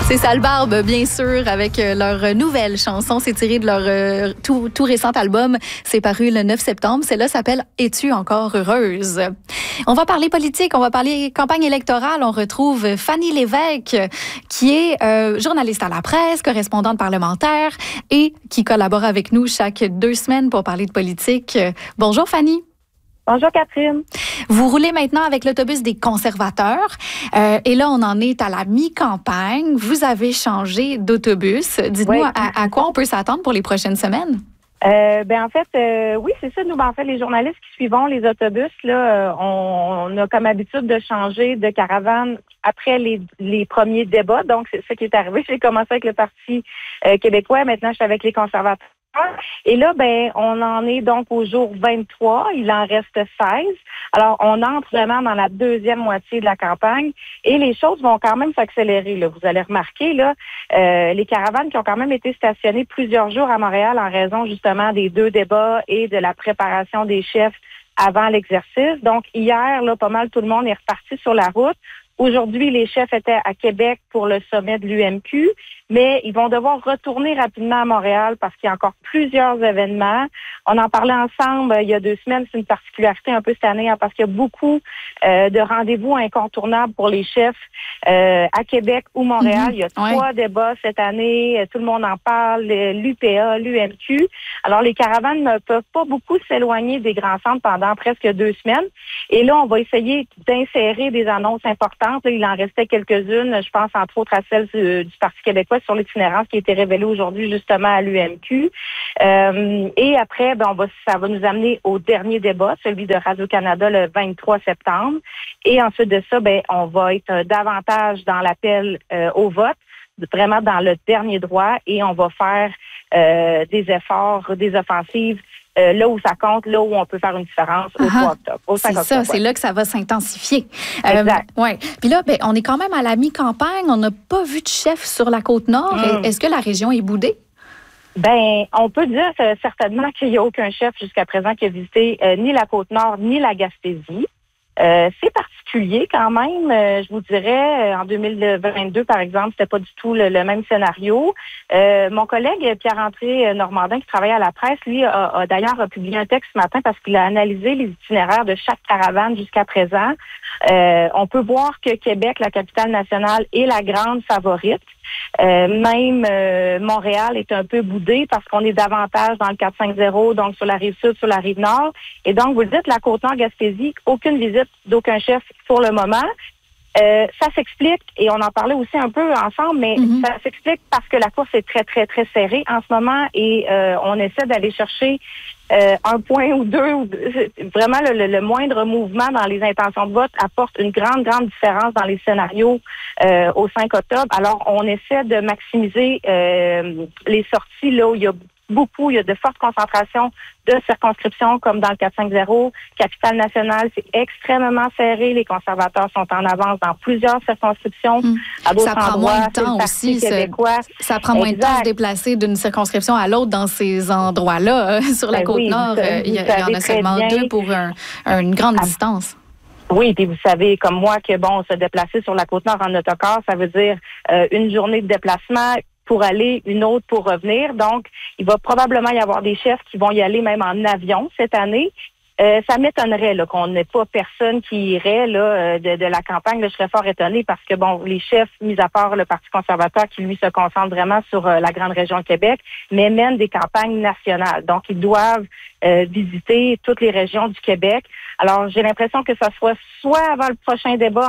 C'est Sale Barbe, bien sûr, avec leur nouvelle chanson. C'est tiré de leur tout récent album. C'est paru le 9 septembre. Celle-là s'appelle « Es-tu encore heureuse ?» On va parler politique, on va parler campagne électorale. On retrouve Fanny Lévesque, qui est journaliste à la presse, correspondante parlementaire et qui collabore avec nous chaque 2 semaines pour parler de politique. Bonjour Fanny. Bonjour Catherine. Vous roulez maintenant avec l'autobus des conservateurs et là on en est à la mi-campagne. Vous avez changé d'autobus. Dites-nous à quoi on peut s'attendre pour les prochaines semaines? En fait, oui, c'est ça. Nous, en fait, les journalistes qui suivons les autobus, là, on a comme habitude de changer de caravane après les premiers débats. Donc, c'est ça qui est arrivé. J'ai commencé avec le Parti québécois. Maintenant, je suis avec les conservateurs. Et là, on en est donc au jour 23. Il en reste 16. Alors, on entre vraiment dans la deuxième moitié de la campagne et les choses vont quand même s'accélérer. Là. Vous allez remarquer, là, les caravanes qui ont quand même été stationnées plusieurs jours à Montréal en raison justement des 2 débats et de la préparation des chefs avant l'exercice. Donc, hier, là, pas mal tout le monde est reparti sur la route. Aujourd'hui, les chefs étaient à Québec pour le sommet de l'UMQ, mais ils vont devoir retourner rapidement à Montréal parce qu'il y a encore plusieurs événements. On en parlait ensemble il y a 2 semaines, c'est une particularité un peu cette année, parce qu'il y a beaucoup de rendez-vous incontournables pour les chefs à Québec ou Montréal. Il y a 3 débats cette année, tout le monde en parle, l'UPA, l'UMQ. Alors, les caravanes ne peuvent pas beaucoup s'éloigner des grands centres pendant presque 2 semaines. Et là, on va essayer d'insérer des annonces importantes. Là, il en restait quelques-unes, je pense entre autres à celle du Parti québécois sur l'itinérance qui a été révélée aujourd'hui justement à l'UMQ. Et après, ça va nous amener au dernier débat, celui de Radio-Canada le 23 septembre. Et ensuite de ça, on va être davantage dans l'appel au vote, vraiment dans le dernier droit, et on va faire des efforts, des offensives là où ça compte, là où on peut faire une différence au 3 octobre, au 5 octobre. C'est ça, c'est là que ça va s'intensifier. Exact. Puis là, on est quand même à la mi-campagne. On n'a pas vu de chef sur la Côte-Nord. Est-ce que la région est boudée? On peut dire certainement qu'il n'y a aucun chef jusqu'à présent qui a visité ni la Côte-Nord ni la Gaspésie. C'est particulier quand même, je vous dirais, en 2022, par exemple, c'était pas du tout le même scénario. Mon collègue Pierre-André Normandin, qui travaille à la presse, lui, a d'ailleurs publié un texte ce matin parce qu'il a analysé les itinéraires de chaque caravane jusqu'à présent. On peut voir que Québec, la capitale nationale, est la grande favorite. Même Montréal est un peu boudé parce qu'on est davantage dans le 450, donc sur la rive sud, sur la rive nord. Et donc, vous le dites, la Côte-Nord-Gaspésie, aucune visite d'aucun chef pour le moment. Ça s'explique, et on en parlait aussi un peu ensemble, mais ça s'explique parce que la course est très, très, très serrée en ce moment et on essaie d'aller chercher un point ou deux. Vraiment, le moindre mouvement dans les intentions de vote apporte une grande, grande différence dans les scénarios au 5 octobre. Alors, on essaie de maximiser les sorties là où il y a de fortes concentrations de circonscriptions comme dans le 450. Capitale nationale, c'est extrêmement serré. Les conservateurs sont en avance dans plusieurs circonscriptions. À d'autres ça prend endroits, moins de temps aussi. Ça prend moins de temps de se déplacer d'une circonscription à l'autre dans ces endroits-là. Sur la Côte-Nord, il y en a seulement 2 pour une grande distance. Oui, puis vous savez, comme moi, que se déplacer sur la Côte-Nord en autocar, ça veut dire une journée de déplacement pour aller, une autre pour revenir. Donc, il va probablement y avoir des chefs qui vont y aller même en avion cette année. Ça m'étonnerait là, qu'on n'ait pas personne qui irait là, de la campagne. Là, je serais fort étonnée parce que, les chefs, mis à part le Parti conservateur qui, lui, se concentre vraiment sur la grande région Québec, mais mènent des campagnes nationales. Donc, ils doivent visiter toutes les régions du Québec. Alors, j'ai l'impression que ça soit avant le prochain débat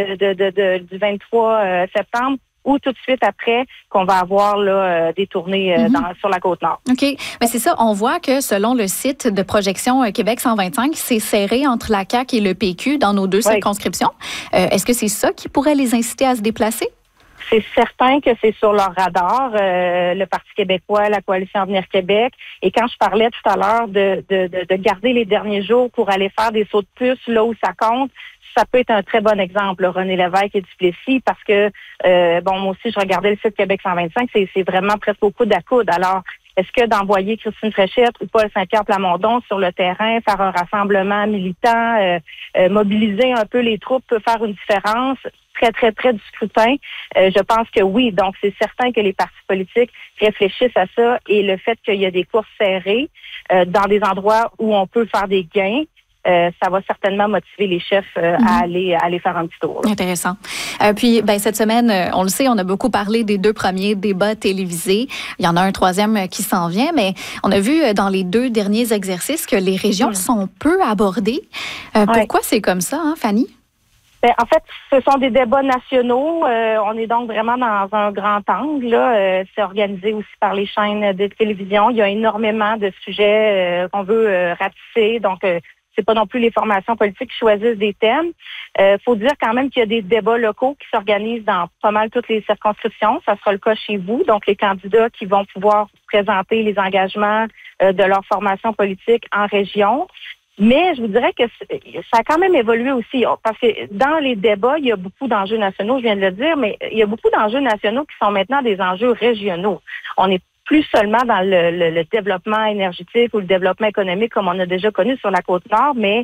du 23 septembre, ou tout de suite après qu'on va avoir là, des tournées sur la Côte-Nord. OK. Mais c'est ça, on voit que selon le site de projection Québec 125, c'est serré entre la CAQ et le PQ dans nos 2 circonscriptions. Est-ce que c'est ça qui pourrait les inciter à se déplacer? C'est certain que c'est sur leur radar, le Parti québécois, la Coalition Avenir Québec. Et quand je parlais tout à l'heure de garder les derniers jours pour aller faire des sauts de puce là où ça compte, ça peut être un très bon exemple, René Lévesque et Duplessis, parce que, moi aussi, je regardais le site Québec 125, c'est vraiment presque au coude à coude. Alors, est-ce que d'envoyer Christine Fréchette ou Paul Saint-Pierre Plamondon sur le terrain, faire un rassemblement militant, mobiliser un peu les troupes peut faire une différence? très, très près du scrutin, je pense que oui. Donc, c'est certain que les partis politiques réfléchissent à ça et le fait qu'il y a des courses serrées dans des endroits où on peut faire des gains, ça va certainement motiver les chefs à aller faire un petit tour. Là. Intéressant. Puis, cette semaine, on le sait, on a beaucoup parlé des 2 premiers débats télévisés. Il y en a un 3e qui s'en vient, mais on a vu dans les 2 derniers exercices que les régions sont peu abordées. Pourquoi c'est comme ça, hein, Fanny? En fait, ce sont des débats nationaux. On est donc vraiment dans un grand angle. Là. C'est organisé aussi par les chaînes de télévision. Il y a énormément de sujets qu'on veut ratisser. Donc, c'est pas non plus les formations politiques qui choisissent des thèmes. Faut dire quand même qu'il y a des débats locaux qui s'organisent dans pas mal toutes les circonscriptions. Ça sera le cas chez vous. Donc, les candidats qui vont pouvoir présenter les engagements de leur formation politique en région. Mais je vous dirais que ça a quand même évolué aussi. Parce que dans les débats, il y a beaucoup d'enjeux nationaux, je viens de le dire, mais il y a beaucoup d'enjeux nationaux qui sont maintenant des enjeux régionaux. On est plus seulement dans le développement énergétique ou le développement économique comme on a déjà connu sur la Côte-Nord, mais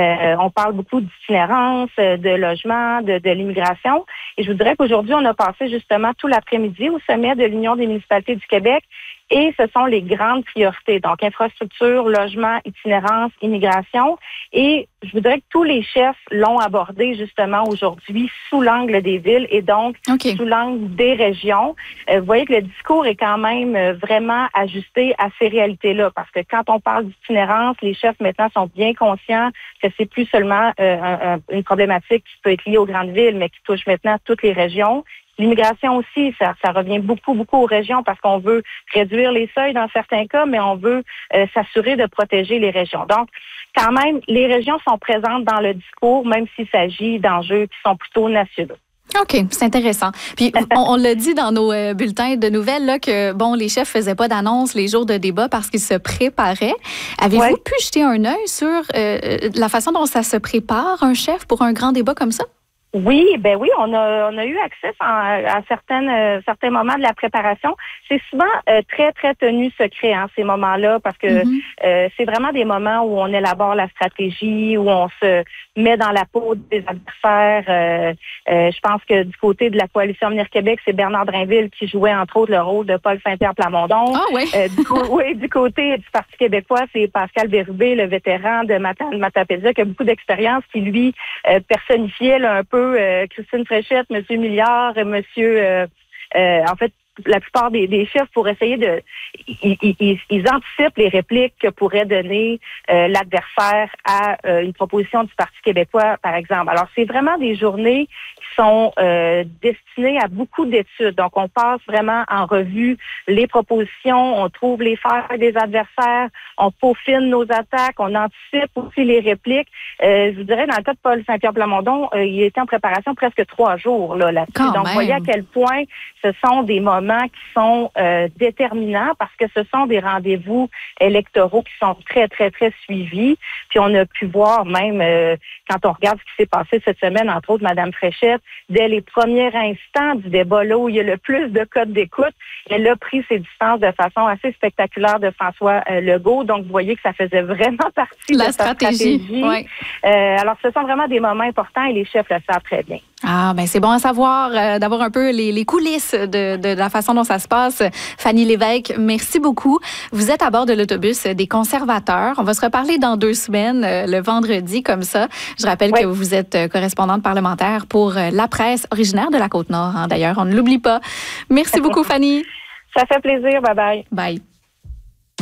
on parle beaucoup d'itinérance, de logement, de l'immigration. Et je vous dirais qu'aujourd'hui, on a passé justement tout l'après-midi au sommet de l'Union des municipalités du Québec et ce sont les grandes priorités. Donc, infrastructure, logement, itinérance, immigration. Et je vous dirais que tous les chefs l'ont abordé justement aujourd'hui sous l'angle des villes et donc sous l'angle des régions. Vous voyez que le discours est quand même vraiment ajusté à ces réalités-là parce que quand on parle d'itinérance, les chefs maintenant sont bien conscients que c'est plus seulement une problématique qui peut être liée aux grandes villes, mais qui touche maintenant toutes les régions. L'immigration aussi, ça revient beaucoup aux régions parce qu'on veut réduire les seuils dans certains cas, mais on veut s'assurer de protéger les régions. Donc, quand même, les régions sont présentes dans le discours, même s'il s'agit d'enjeux qui sont plutôt nationaux. OK, c'est intéressant. Puis, on l'a dit dans nos bulletins de nouvelles là, que, les chefs faisaient pas d'annonce les jours de débat parce qu'ils se préparaient. Avez-vous pu jeter un œil sur la façon dont ça se prépare, un chef, pour un grand débat comme ça? Oui, on a eu accès à certains moments de la préparation. C'est souvent très, très tenu secret, ces moments-là, parce que c'est vraiment des moments où on élabore la stratégie, où on se met dans la peau des adversaires. Je pense que du côté de la Coalition Avenir Québec, c'est Bernard Drainville qui jouait, entre autres, le rôle de Paul Saint-Pierre Plamondon. Ah oui? Du côté du Parti québécois, c'est Pascal Bérubé, le vétéran de Matapédia, qui a beaucoup d'expérience, qui, lui, personnifiait là, un peu Christine Fréchette, M. Milliard, en fait, la plupart des chefs pour essayer de... Ils anticipent les répliques que pourrait donner l'adversaire à une proposition du Parti québécois, par exemple. Alors, c'est vraiment des journées qui sont destinées à beaucoup d'études. Donc, on passe vraiment en revue les propositions, on trouve les failles des adversaires, on peaufine nos attaques, on anticipe aussi les répliques. Je vous dirais, dans le cas de Paul Saint-Pierre Plamondon, il était en préparation presque 3 jours là-dessus. Donc, vous voyez à quel point ce sont des moments qui sont déterminants parce que ce sont des rendez-vous électoraux qui sont très, très, très suivis. Puis on a pu voir même, quand on regarde ce qui s'est passé cette semaine, entre autres, Mme Fréchette, dès les premiers instants du débat, là où il y a le plus de codes d'écoute, elle a pris ses distances de façon assez spectaculaire de François Legault. Donc, vous voyez que ça faisait vraiment partie de sa stratégie. Ouais. Alors, ce sont vraiment des moments importants et les chefs le savent très bien. Ah, c'est bon à savoir d'avoir un peu les coulisses de la façon dont ça se passe. Fanny Lévesque, merci beaucoup. Vous êtes à bord de l'autobus des conservateurs. On va se reparler dans 2 semaines, le vendredi, comme ça. Je rappelle que vous êtes correspondante parlementaire pour La Presse, originaire de la Côte-Nord, d'ailleurs. On ne l'oublie pas. Merci beaucoup, Fanny. Ça fait plaisir. Bye-bye. Bye.